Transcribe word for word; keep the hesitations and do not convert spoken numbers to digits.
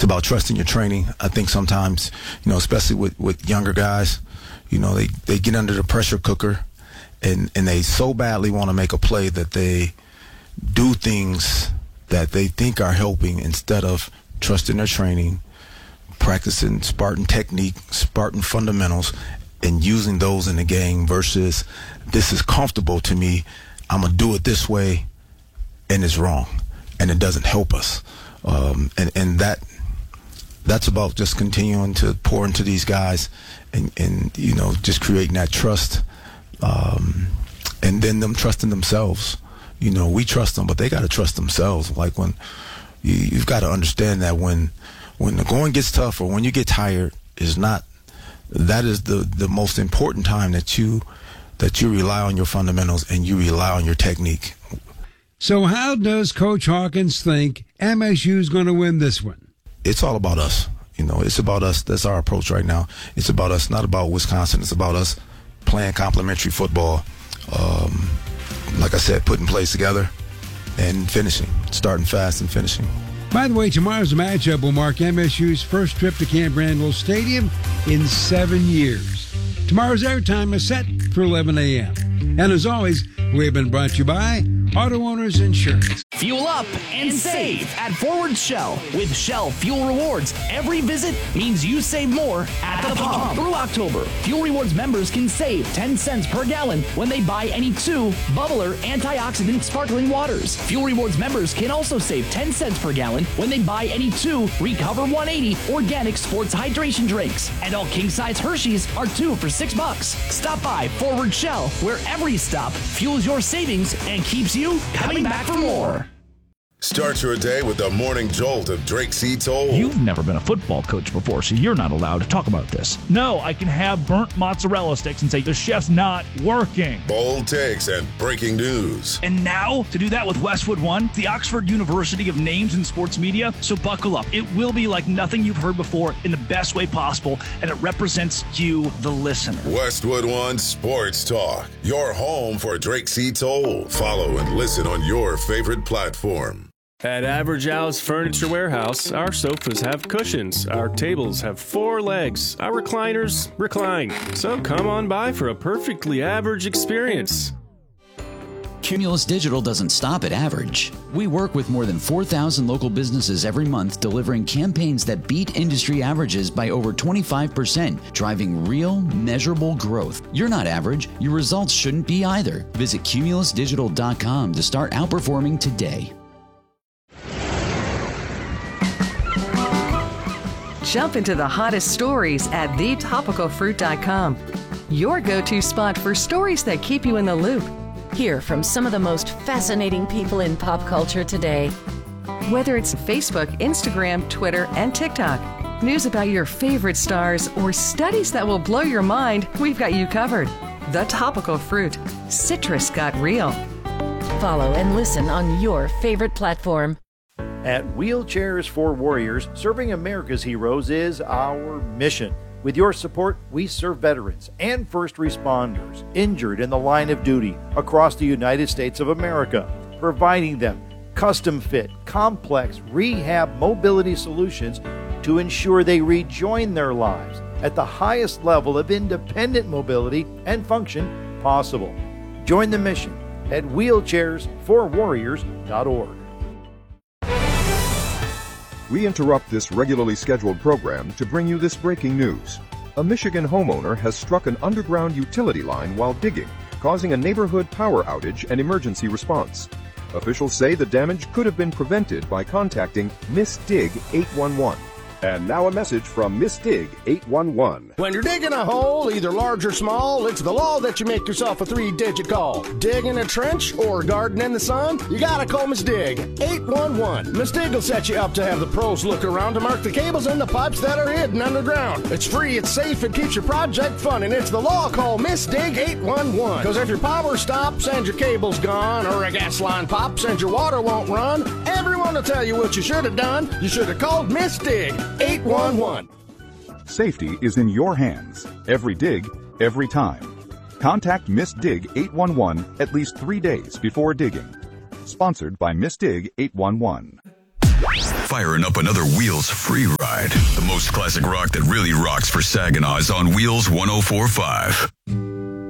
about trusting your training. I think sometimes, you know, especially with, with younger guys, you know, they, they get under the pressure cooker and, and they so badly want to make a play that they do things that they think are helping instead of trusting their training, practicing Spartan technique, Spartan fundamentals, and using those in the game versus this is comfortable to me, I'm going to do it this way, and it's wrong, and it doesn't help us. Um, and, and that that's about just continuing to pour into these guys and, and you know, just creating that trust, um, and then them trusting themselves. You know, we trust them, but they got to trust themselves. Like when you, you've got to understand that when when the going gets tough or when you get tired, is not that is the, the most important time that you that you rely on your fundamentals and you rely on your technique. So how does Coach Hawkins think M S U is going to win this one? It's all about us. You know, it's about us. That's our approach right now. It's about us, not about Wisconsin. It's about us playing complementary football. Um, like I said, putting plays together and finishing, starting fast and finishing. By the way, tomorrow's matchup will mark M S U's first trip to Camp Randall Stadium in seven years. Tomorrow's airtime is set for eleven a.m. And as always, we have been brought to you by Auto Owners Insurance. Fuel up and save at Forward Shell. With Shell Fuel Rewards, every visit means you save more at the pump. Through October, Fuel Rewards members can save ten cents per gallon when they buy any two Bubbler antioxidant sparkling waters. Fuel Rewards members can also save ten cents per gallon when they buy any two Recover one eighty organic sports hydration drinks. And all king-size Hershey's are two for six bucks. Stop by Forward Shell, where every stop fuels your savings and keeps you coming back for more. Start your day with the morning jolt of Drake C. Toll. You've never been a football coach before, so you're not allowed to talk about this. No, I can have burnt mozzarella sticks and say the chef's not working. Bold takes and breaking news. And now, to do that with Westwood One, the Oxford University of names in sports media, so buckle up. It will be like nothing you've heard before in the best way possible, and it represents you, the listener. Westwood One Sports Talk, your home for Drake C. Toll. Follow and listen on your favorite platform. At Average Al's Furniture Warehouse, our sofas have cushions, our tables have four legs, our recliners recline. So come on by for a perfectly average experience. Cumulus Digital doesn't stop at average. We work with more than four thousand local businesses every month, delivering campaigns that beat industry averages by over twenty-five percent, driving real, measurable growth. You're not average. Your results shouldn't be either. Visit cumulus digital dot com to start outperforming today. Jump into the hottest stories at the topical fruit dot com, your go-to spot for stories that keep you in the loop. Hear from some of the most fascinating people in pop culture today. Whether it's Facebook, Instagram, Twitter, and TikTok, news about your favorite stars, or studies that will blow your mind, we've got you covered. The Topical Fruit. Citrus got real. Follow and listen on your favorite platform. At Wheelchairs for Warriors, serving America's heroes is our mission. With your support, we serve veterans and first responders injured in the line of duty across the United States of America, providing them custom-fit, complex rehab mobility solutions to ensure they rejoin their lives at the highest level of independent mobility and function possible. Join the mission at wheelchairs for warriors dot org. We interrupt this regularly scheduled program to bring you this breaking news. A Michigan homeowner has struck an underground utility line while digging, causing a neighborhood power outage and emergency response. Officials say the damage could have been prevented by contacting Miss Dig eight one one. And now a message from Miss Dig eight one one. When you're digging a hole, either large or small, it's the law that you make yourself a three-digit call. Digging a trench or garden in the sun, you gotta call Miss Dig eight one one. Miss Dig will set you up to have the pros look around to mark the cables and the pipes that are hidden underground. It's free, it's safe, it keeps your project fun, and it's the law. Call Miss Dig eight one one. Because if your power stops and your cable's gone, or a gas line pops and your water won't run, everyone will tell you what you should have done. You should have called Miss Dig eight one one. Safety is in your hands. Every dig, every time. Contact Miss Dig eight one one at least three days before digging. Sponsored by Miss Dig eight one one. Firing up another Wheels free ride. Ride. The most classic rock that really rocks for Saginaw is on Wheels one oh four point five.